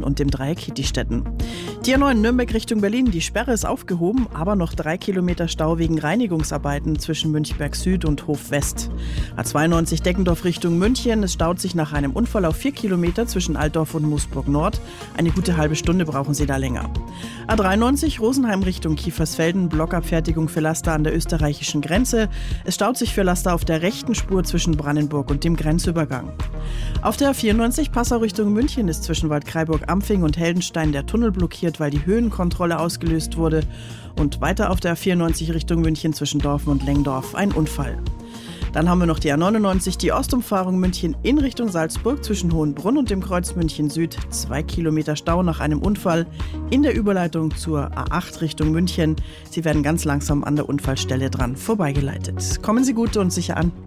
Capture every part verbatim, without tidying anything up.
und dem Dreieck Hittistetten. Die A neun Nürnberg Richtung Berlin, die Sperre ist aufgehoben, aber noch drei Kilometer Stau wegen Reinigungsarbeiten zwischen Münchberg Süd und Hof West. A zweiundneunzig Deggendorf Richtung München, es staut sich nach einem Unfall auf vier Kilometer zwischen Altdorf und Moosburg Nord. Eine gute halbe Stunde brauchen Sie da länger. A dreiundneunzig Rosenheim Richtung Kiefersfelden, Blockabfertigung für Laster an der österreichischen Grenze. Es staut sich für Laster auf der rechten Spur zwischen Brandenburg und dem Grenzübergang. Auf der A vierundneunzig Passau Richtung München ist zwischen Waldkraiburg-Ampfing und Heldenstein der Tunnel blockiert, weil die Höhenkontrolle ausgelöst wurde. Und weiter auf der A vierundneunzig Richtung München zwischen Dorfen und Lengdorf ein Unfall. Dann haben wir noch die A neunundneunzig, die Ostumfahrung München in Richtung Salzburg zwischen Hohenbrunn und dem Kreuz München Süd. Zwei Kilometer Stau nach einem Unfall in der Überleitung zur A acht Richtung München. Sie werden ganz langsam an der Unfallstelle dran vorbeigeleitet. Kommen Sie gut und sicher an.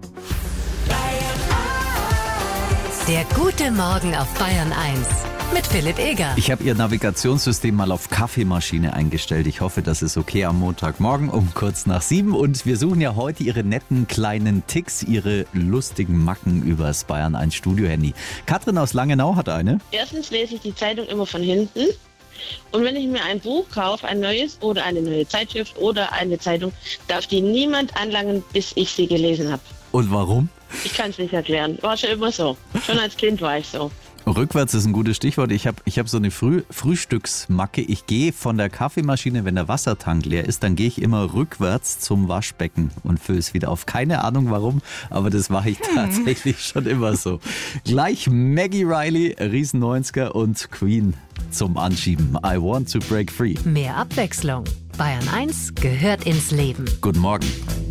Der gute Morgen auf Bayern eins mit Philipp Eger. Ich habe Ihr Navigationssystem mal auf Kaffeemaschine eingestellt. Ich hoffe, das ist okay am Montagmorgen um kurz nach sieben. Und wir suchen ja heute Ihre netten kleinen Ticks, Ihre lustigen Macken übers Bayern eins Studio-Handy. Katrin aus Langenau hat eine. Erstens lese ich die Zeitung immer von hinten. Und wenn ich mir ein Buch kaufe, ein neues oder eine neue Zeitschrift oder eine Zeitung, darf die niemand anlangen, bis ich sie gelesen habe. Und warum? Ich kann es nicht erklären. War schon immer so. Schon als Kind war ich so. Rückwärts ist ein gutes Stichwort. Ich habe ich hab so eine Früh Frühstücksmacke. Ich gehe von der Kaffeemaschine, wenn der Wassertank leer ist, dann gehe ich immer rückwärts zum Waschbecken und fülle es wieder auf. Keine Ahnung warum, aber das mache ich tatsächlich schon immer so. Gleich Maggie Riley, Riesen neunziger und Queen zum Anschieben. I want to break free. Mehr Abwechslung. Bayern eins gehört ins Leben. Guten Morgen.